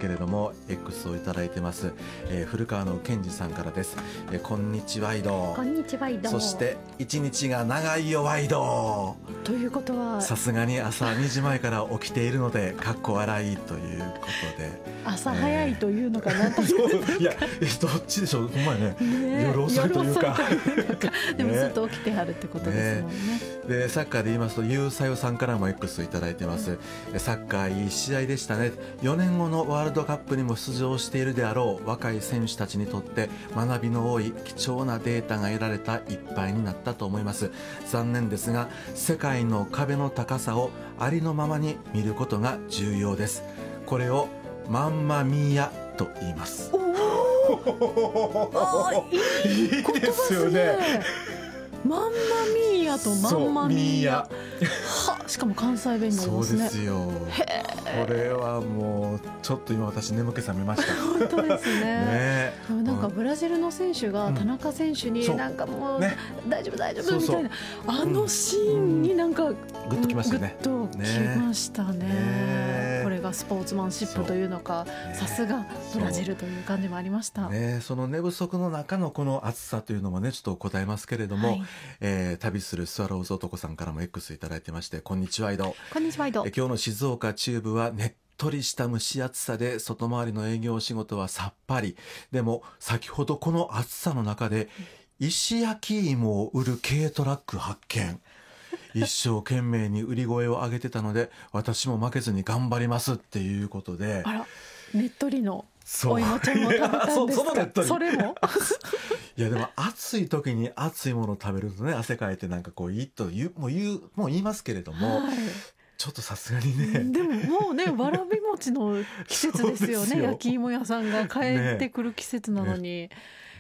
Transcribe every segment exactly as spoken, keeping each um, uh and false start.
けれども X をいただいてます、えー、古川の健二さんからです、えー、こんにちワイド。 こんにちワイド。 そして一日が長いよワイドということはさすがに朝にじまえから起きているのでかっこ笑いということで朝早いというのかな、えー、いやどっちでしょう。ほんまに ね, ね夜遅いというかでもずっと起きてあるってことですもんね。ねでサッカーで言いますとゆうさよさんからも X いただいてます、うん、サッカーいい試合でしたね。よねんごのワールドカップにも出場しているであろう若い選手たちにとって学びの多い貴重なデータが得られた一杯になったと思います。残念ですが世界の壁の高さをありのままに見ることが重要です。これをマンマミーヤと言います。 おーいい言葉ですよね。マンマミーヤとマンマミーヤはしかも関西弁になりますね。 そうですよ。これはもうちょっと今私眠気覚めました本当です ね, ねなんかブラジルの選手が田中選手になんかもう、ね、大丈夫大丈夫みたいなあのシーンになんかグッときましたね。 グッときましたね。ねこれがスポーツマンシップというのか、さすがブラジルという感じもありました、 ね、その寝不足の中のこの暑さというのもねちょっと答えますけれども、はいえー、旅するスワローズ男さんからも X いただいてまして、こんにちはワイド。 こんにちはワイド。 え今日の静岡中部はねっとりした蒸し暑さで外回りの営業仕事はさっぱり。でも先ほどこの暑さの中で石焼き芋を売る軽トラック発見一生懸命に売り声を上げてたので私も負けずに頑張りますっていうことで、 あらねっとりのお芋ちゃんも食べたんですか。そ, そ, のねっとりそれもいやでも暑い時に暑いものを食べるとね汗かいてなんかこういいと言うもう言うもう言いますけれども、はい、ちょっとさすがにね。 でももうねわらび餅の季節ですよね。焼き芋屋さんが帰ってくる季節なのに、ね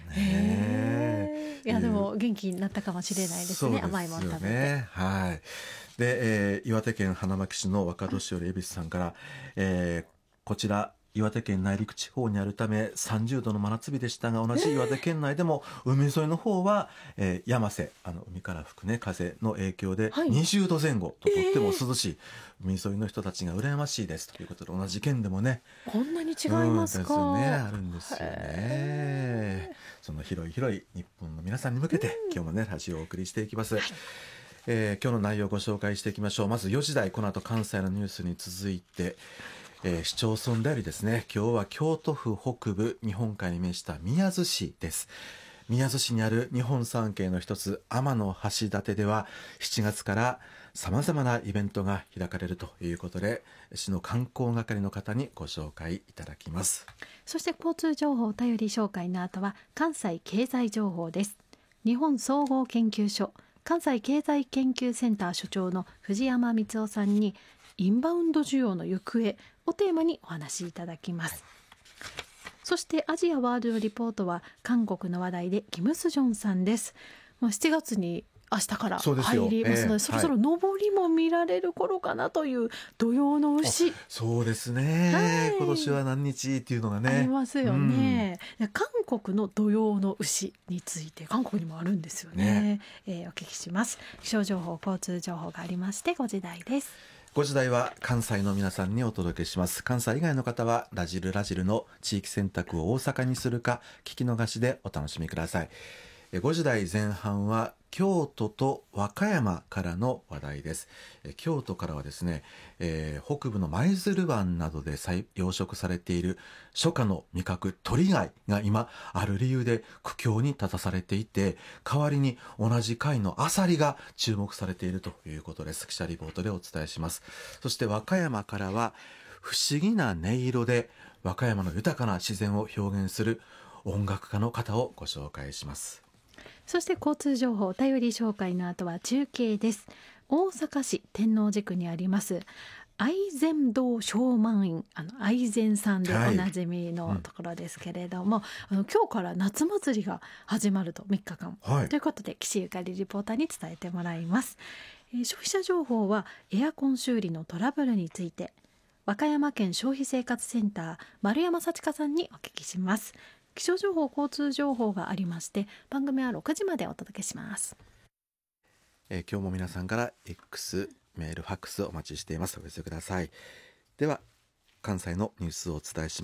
ね、いやでも元気になったかもしれないですね。甘いもの食べて、 はい。で、えー、岩手県花巻市の若年寄恵比寿さんから、えー、こちら岩手県内陸地方にあるためさんじゅうどの真夏日でしたが、同じ岩手県内でも海沿いの方は、えー、山瀬あの海から吹く、ね、風の影響でにじゅうどぜん後と、とっても涼しい、えー、海沿いの人たちが羨ましいですということで、同じ県でもねこんなに違いますか、 うんですね、あるんですよね。その広い広い日本の皆さんに向けて、うん、今日もねラジオをお送りしていきます、はいえー、今日の内容をご紹介していきましょう。まずよじ台、この後関西のニュースに続いてえー、市町村でありですね、今日は京都府北部日本海に面した宮津市です。宮津市にある日本三景の一つ天橋立ではしちがつからさまざまなイベントが開かれるということで、市の観光係の方にご紹介いただきます。 そして交通情報お便り紹介の後は関西経済情報です。日本総合研究所関西経済研究センター所長の藤山光夫さんにインバウンド需要の行方をテーマにお話しいただきます。そしてアジアワールドリポートは韓国の話題でキム・スジョンさんです。もうしちがつに明日から入りますので、えー、そろそろ上りも見られる頃かなという土用の牛。 そうですね、はい、今年は何日っていうのがねありますよね、うん、韓国の土用の牛について韓国にもあるんですよね、ねえー、お聞きします。気象情報交通情報がありましてごじ台です。 ごじ台は関西の皆さんにお届けします。関西以外の方はラジルラジルの地域選択を大阪にするか聞き逃しでお楽しみください。ごじ台前半は京都と和歌山からの話題です。京都からはですね、えー、北部の舞鶴湾などで養殖されている初夏の味覚鳥貝が今ある理由で苦境に立たされていて、代わりに同じ貝のアサリが注目されているということです。記者リポートでお伝えします。そして和歌山からは不思議な音色で和歌山の豊かな自然を表現する音楽家の方をご紹介します。 そして交通情報お便り紹介の後は中継です。大阪市天王寺区にあります愛禅堂小満院、あの愛禅さんでおなじみのところですけれども、はいうん、あの今日から夏祭りが始まるとみっかかん、はい、ということで岸ゆかりリポーターに伝えてもらいます。えー、消費者情報はエアコン修理のトラブルについて和歌山県消費生活センター丸山幸香さんにお聞きします。気象情報交通情報がありまして番組はろくじまでお届けします。 えー、今日も皆さんから X メールファックスお待ちしています。お寄せください。では関西のニュースをお伝えします。